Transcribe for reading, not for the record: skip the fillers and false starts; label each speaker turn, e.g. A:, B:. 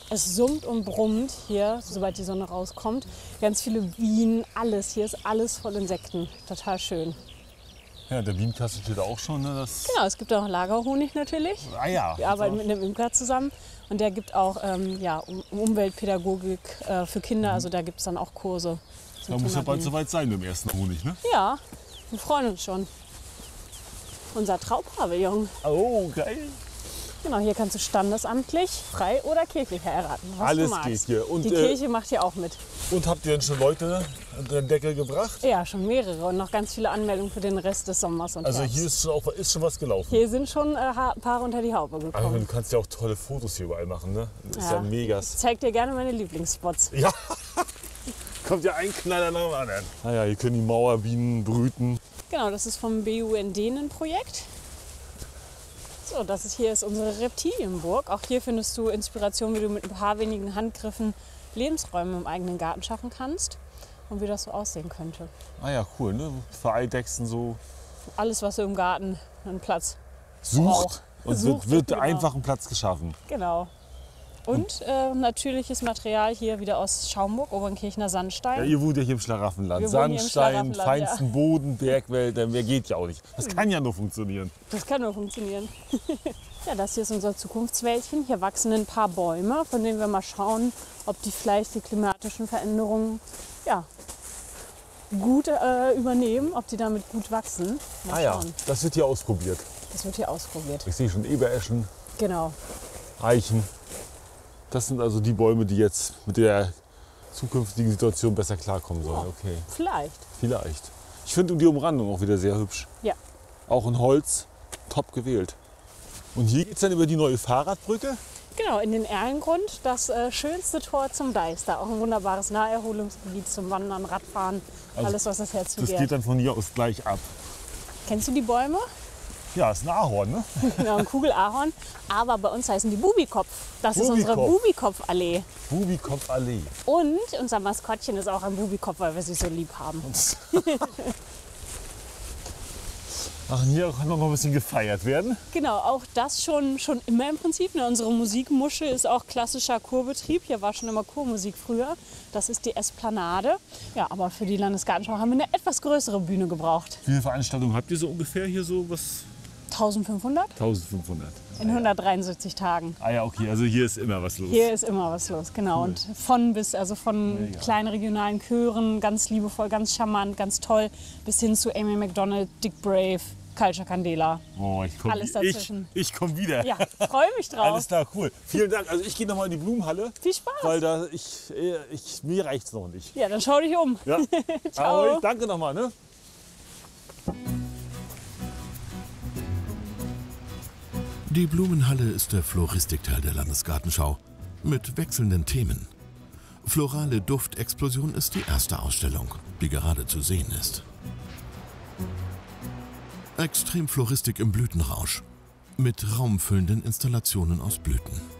A: Es summt und brummt hier, sobald die Sonne rauskommt. Ganz viele Bienen, alles. Hier ist alles voll Insekten. Total schön.
B: Ja, der Bienenkasten steht auch schon. Ne?
A: Genau, es gibt auch Lagerhonig natürlich.
B: Ah ja.
A: Wir arbeiten mit einem Imker zusammen und der gibt auch Umweltpädagogik für Kinder. Also da gibt es dann auch Kurse.
B: Da muss ja bald soweit sein mit dem ersten Honig, ne?
A: Ja, wir freuen uns schon. Unser Traupavillon.
B: Oh, geil.
A: Genau, hier kannst du standesamtlich, frei oder kirchlich heiraten. Was
B: Alles
A: du magst.
B: geht hier. Und,
A: die Kirche macht hier auch mit.
B: Und habt ihr denn schon Leute an den Deckel gebracht?
A: Ja, schon mehrere und noch ganz viele Anmeldungen für den Rest des Sommers und
B: Also
A: Herbst.
B: hier ist schon was gelaufen.
A: Hier sind schon Paare unter die Haube
B: Aber
A: gekommen.
B: du kannst ja auch tolle Fotos hier überall machen, ne? Das ist ja mega.
A: Ich zeig dir gerne meine Lieblingsspots.
B: Ja, kommt ja ein Knaller nach dem anderen. Naja, hier können die Mauerbienen brüten.
A: Genau, das ist vom BUND ein Projekt. So, hier ist unsere Reptilienburg. Auch hier findest du Inspiration, wie du mit ein paar wenigen Handgriffen Lebensräume im eigenen Garten schaffen kannst und wie das so aussehen könnte.
B: Ah ja, cool, ne? Für Eidechsen so
A: Alles, was so im Garten einen Platz
B: sucht
A: braucht.
B: und
A: Sucht,
B: wird
A: genau.
B: einfach ein Platz geschaffen.
A: Genau. Und natürliches Material hier wieder aus Schaumburg, Obernkirchner Sandstein.
B: Ja, ihr wohnt ja hier im Schlaraffenland.
A: Wir wohnen hier im
B: Sandstein,
A: Schlaraffenland,
B: feinsten Boden, Bergwälder, mehr geht ja auch nicht. Das kann ja nur funktionieren.
A: Das kann nur funktionieren. Ja, das hier ist unser Zukunftswäldchen. Hier wachsen ein paar Bäume, von denen wir mal schauen, ob die vielleicht die klimatischen Veränderungen gut übernehmen, ob die damit gut wachsen. Mal
B: Ja,
A: schauen.
B: das wird hier ausprobiert.
A: Das wird hier ausprobiert.
B: Ich sehe schon Ebereschen,
A: Genau.
B: Eichen. Das sind also die Bäume, die jetzt mit der zukünftigen Situation besser klarkommen sollen. Okay,
A: Vielleicht.
B: Ich finde die Umrandung auch wieder sehr hübsch.
A: Ja.
B: Auch in Holz, top gewählt. Und hier geht es dann über die neue Fahrradbrücke.
A: Genau, in den Erlengrund, das schönste Tor zum Deister. Auch ein wunderbares Naherholungsgebiet zum Wandern, Radfahren, alles, was das Herz
B: Das
A: begehrt.
B: geht dann von hier aus gleich ab.
A: Kennst du die Bäume?
B: Ja, ist ein Ahorn, ne?
A: Genau, ein Kugelahorn. Aber bei uns heißen die Bubikopf. Das ist unsere Bubikopf-Allee.
B: Bubikopf-Allee.
A: Und unser Maskottchen ist auch ein Bubikopf, weil wir sie so lieb haben.
B: Ach, hier kann noch ein bisschen gefeiert werden.
A: Genau, auch das schon immer im Prinzip. Ne? Unsere Musikmuschel ist auch klassischer Chorbetrieb. Hier war schon immer Chormusik früher. Das ist die Esplanade. Ja, aber für die Landesgartenschau haben wir eine etwas größere Bühne gebraucht.
B: Wie viele Veranstaltungen habt ihr so ungefähr hier so?
A: 1500
B: 1500.
A: in 173 Tagen.
B: Ah ja, okay, also hier ist immer was los.
A: Hier ist immer was los, genau.
B: Cool.
A: Und von bis, also von
B: Mega.
A: kleinen regionalen Chören, ganz liebevoll, ganz charmant, ganz toll, bis hin zu Amy McDonald, Dick Brave, Culture Candela.
B: Oh,
A: Alles dazwischen.
B: Ich komme wieder.
A: Ja, freue mich drauf.
B: Alles klar, cool. Vielen Dank. Also ich gehe nochmal in die Blumenhalle,
A: Viel Spaß.
B: weil mir reicht's noch nicht.
A: Ja, dann schau dich um.
B: Ja.
A: Ciao.
B: Ahoi, danke nochmal. Ne?
C: Die Blumenhalle ist der Floristikteil der Landesgartenschau mit wechselnden Themen. Florale Duftexplosion ist die erste Ausstellung, die gerade zu sehen ist. Extremfloristik im Blütenrausch mit raumfüllenden Installationen aus Blüten.